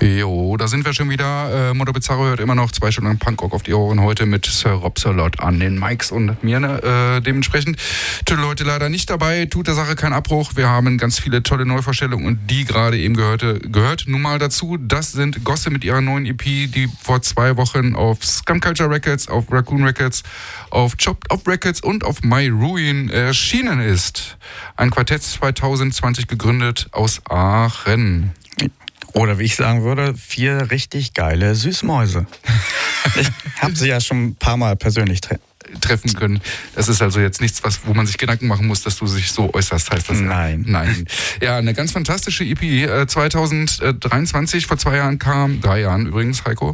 Jo, da sind wir schon wieder. Mondo Bizarro hört immer noch 2 Stunden lang Punkrock auf die Ohren. Heute mit Sir Rob Salot an den Mics und mir. Dementsprechend tut heute leider nicht dabei. Tut der Sache keinen Abbruch. Wir haben ganz viele tolle Neuvorstellungen und die gerade eben gehört nun mal dazu. Das sind Gosse mit ihrer neuen EP, die vor 2 Wochen auf Scum Culture Records, auf Raccoon Records, auf Chopped Up Records und auf My Ruin erschienen ist. Ein Quartett 2020 gegründet aus Aachen. Oder wie ich sagen würde, 4 richtig geile Süßmäuse. Ich habe sie ja schon ein paar Mal persönlich treffen können. Das ist also jetzt nichts, wo man sich Gedanken machen muss, dass du dich so äußerst, heißt das? Nein. Nein. Ja, eine ganz fantastische EP. 2023, vor 2 Jahren 3 Jahren übrigens, Heiko,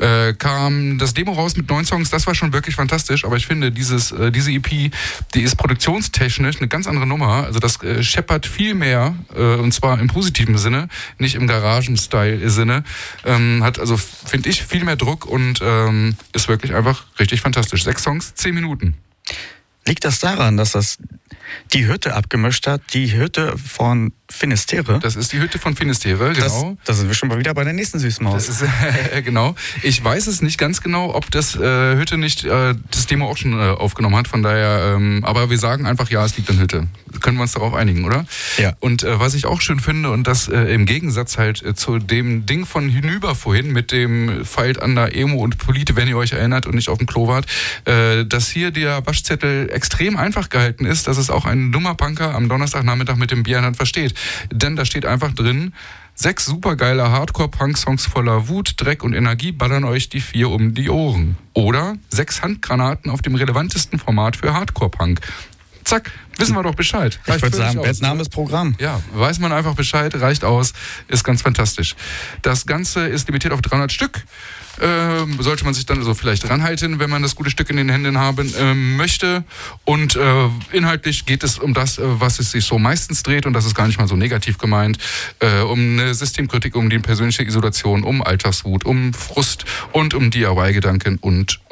kam das Demo raus mit 9 Songs. Das war schon wirklich fantastisch, aber ich finde, diese EP, die ist produktionstechnisch eine ganz andere Nummer. Also das scheppert viel mehr, und zwar im positiven Sinne, nicht im Garagen-Style-Sinne. Hat also, finde ich, viel mehr Druck und ist wirklich einfach richtig fantastisch. 6 Songs, 10 Minuten. Liegt das daran, dass das die Hütte abgemischt hat? Die Hütte von Finisterre? Das ist die Hütte von Finisterre, genau. Da sind wir schon mal wieder bei der nächsten Süßmaus. Das ist, genau. Ich weiß es nicht ganz genau, ob das Hütte nicht das Demo auch schon aufgenommen hat. Von daher, aber wir sagen einfach, ja, es liegt an Hütte. Können wir uns darauf einigen, oder? Ja. Und was ich auch schön finde, und das im Gegensatz halt zu dem Ding von hinüber vorhin mit dem Fight an der Emo und Polite, wenn ihr euch erinnert und nicht auf dem Klo wart, dass hier der Waschzettel extrem einfach gehalten ist, dass es auch ein dummer Punker am Donnerstagnachmittag mit dem Bier in der Hand versteht. Denn da steht einfach drin: 6 supergeile Hardcore-Punk-Songs voller Wut, Dreck und Energie ballern euch die 4 um die Ohren. Oder 6 Handgranaten auf dem relevantesten Format für Hardcore-Punk. Zack, wissen wir doch Bescheid. Ich würde sagen, Name ist Programm. Ja, weiß man einfach Bescheid, reicht aus, ist ganz fantastisch. Das Ganze ist limitiert auf 300 Stück. Sollte man sich dann also vielleicht ranhalten, wenn man das gute Stück in den Händen haben möchte. Und inhaltlich geht es um das, was es sich so meistens dreht, und das ist gar nicht mal so negativ gemeint, um eine Systemkritik, um die persönliche Isolation, um Alltagswut, um Frust und um DIY-Gedanken und.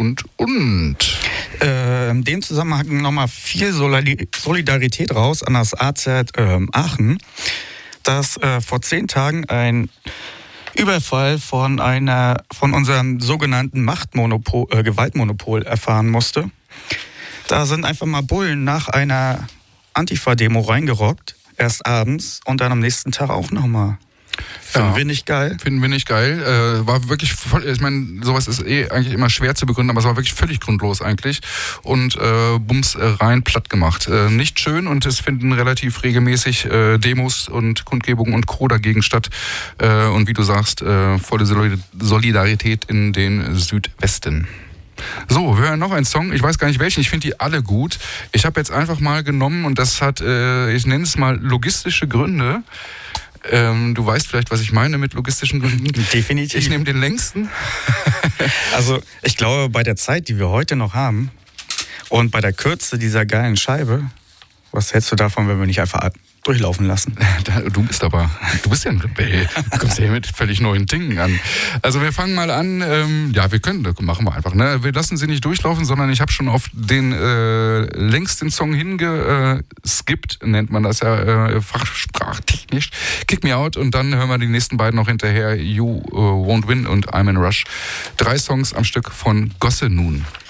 In dem Zusammenhang nochmal viel Solidarität raus an das AZ Aachen, das vor 10 Tagen ein Überfall von unserem sogenannten Gewaltmonopol erfahren musste. Da sind einfach mal Bullen nach einer Antifa-Demo reingerockt, erst abends und dann am nächsten Tag auch nochmal. Finden wir nicht geil? Finden wir nicht geil. War wirklich voll, ich meine, sowas ist eigentlich immer schwer zu begründen, aber es war wirklich völlig grundlos eigentlich. Und Bums rein platt gemacht. Nicht schön, und es finden relativ regelmäßig Demos und Kundgebungen und Co. dagegen statt. Und wie du sagst, volle Solidarität in den Südwesten. So, wir hören noch einen Song. Ich weiß gar nicht welchen, ich finde die alle gut. Ich habe jetzt einfach mal genommen, und das hat, ich nenne es mal, logistische Gründe. Du weißt vielleicht, was ich meine mit logistischen Gründen. Definitiv. Ich nehme den längsten. Also ich glaube, bei der Zeit, die wir heute noch haben und bei der Kürze dieser geilen Scheibe, was hältst du davon, wenn wir nicht einfach durchlaufen lassen? Du bist ja ein Rebell. Du kommst ja hier mit völlig neuen Dingen an. Also wir fangen mal an. Machen wir einfach. Ne? Wir lassen sie nicht durchlaufen, sondern ich habe schon auf den längsten Song hingeskippt, nennt man das ja fachsprachtechnisch. Kick Me Out, und dann hören wir die nächsten beiden noch hinterher. You Won't Win und I'm in a Rush. 3 Songs am Stück von Gosse nun.